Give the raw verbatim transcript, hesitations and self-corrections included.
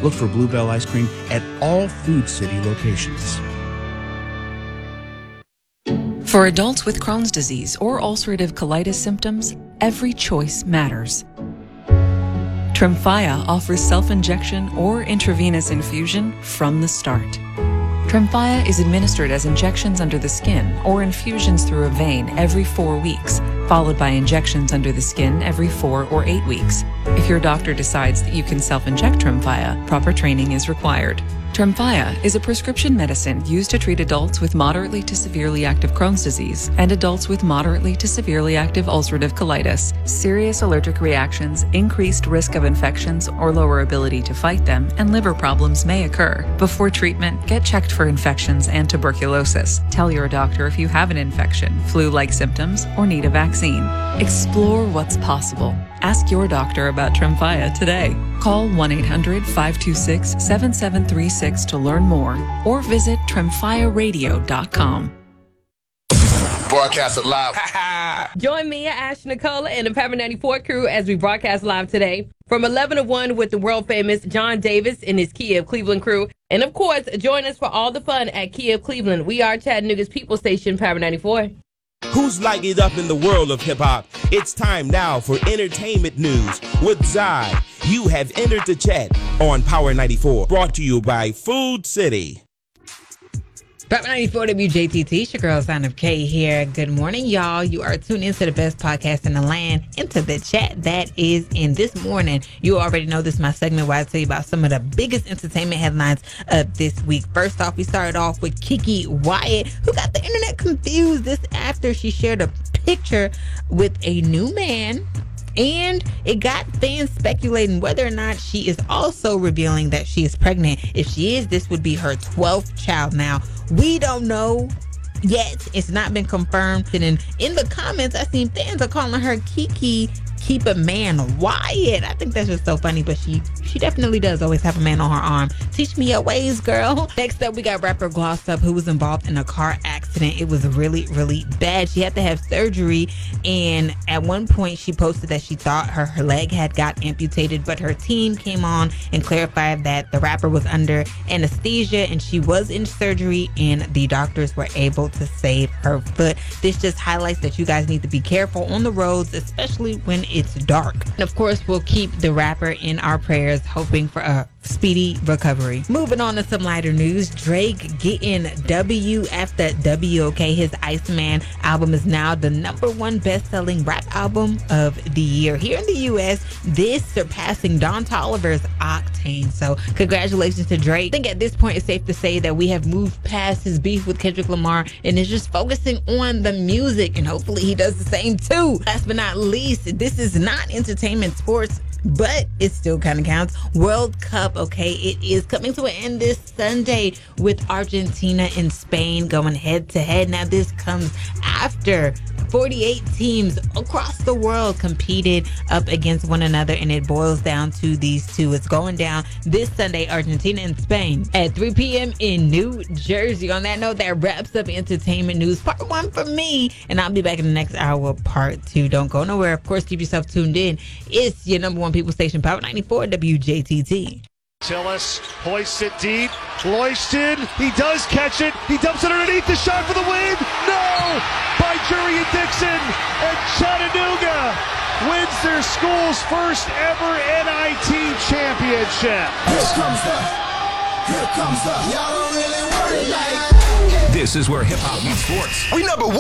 Look for Bluebell ice cream at all Food City locations. For adults with Crohn's disease or ulcerative colitis symptoms, every choice matters. Tremfya offers self-injection or intravenous infusion from the start. Tremfya is administered as injections under the skin or infusions through a vein every four weeks, followed by injections under the skin every four or eight weeks. If your doctor decides that you can self-inject Tremfya, proper training is required. Tremfya is a prescription medicine used to treat adults with moderately to severely active Crohn's disease and adults with moderately to severely active ulcerative colitis. Serious allergic reactions, increased risk of infections or lower ability to fight them, and liver problems may occur. Before treatment, get checked for infections and tuberculosis. Tell your doctor if you have an infection, flu-like symptoms, or need a vaccine. Explore what's possible. Ask your doctor about Tremfya today. Call one eight hundred, five two six, seven seven three six to learn more or visit tremfya radio dot com. Broadcast it live. Join me, Ash Nicola, and the Pepper ninety-four crew as we broadcast live today from eleven to one with the world-famous John Davis and his Kia of Cleveland crew. And, of course, join us for all the fun at Kia of Cleveland. We are Chattanooga's People Station, Pepper ninety-four. Who's lighting it up in the world of hip-hop? It's time now for entertainment news with Zai. You have entered the chat on Power ninety-four, brought to you by Food City. Pepper ninety-four W J T T, it's your girl, Son of K here. Good morning, y'all. You are tuned into the best podcast in the land, into the chat that is in. This morning, you already know this is my segment where I tell you about some of the biggest entertainment headlines of this week. First off, we started off with Keke Wyatt, who got the internet confused this after she shared a picture with a new man. And it got fans speculating whether or not she is also revealing that she is pregnant. If she is, this would be her twelfth child. Now, we don't know yet. It's not been confirmed. And in, in the comments, I seen fans are calling her Keke Keep a Man Wyatt. I think that's just so funny, but she she definitely does always have a man on her arm. Teach me your ways, girl. Next up, we got rapper Gloss Up, who was involved in a car accident. It was really, really bad. She had to have surgery, and at one point, she posted that she thought her, her leg had got amputated, but her team came on and clarified that the rapper was under anesthesia, and she was in surgery, and the doctors were able to save her foot. This just highlights that you guys need to be careful on the roads, especially when it's dark. And of course, we'll keep the rapper in our prayers, hoping for a speedy recovery. Moving on to some lighter news, Drake getting W after W, okay? His Iceman album is now the number one best-selling rap album of the year here in the U S, this surpassing Don Toliver's Octane. So congratulations to Drake. I think at this point it's safe to say that we have moved past his beef with Kendrick Lamar and is just focusing on the music, and hopefully he does the same too. Last but not least, this is not entertainment sports, but it still kind of counts. World Cup, okay, it is coming to an end this Sunday with Argentina and Spain going head to head. Now, this comes after forty-eight teams across the world competed up against one another, and it boils down to these two. It's going down this Sunday, Argentina and Spain at three p.m. in New Jersey. On that note, that wraps up entertainment news part one for me, and I'll be back in the next hour, part two. Don't go nowhere. Of course, keep yourself tuned in. It's your number one people station, Power ninety-four W J T T. Tillis hoists it deep. Loiston, he does catch it. He dumps it underneath, the shot for the win. No! By Jury and Dixon. And Chattanooga wins their school's first ever N I T championship. Here comes the, here comes the, y'all don't really worry like. This is where hip hop meets sports. We number one.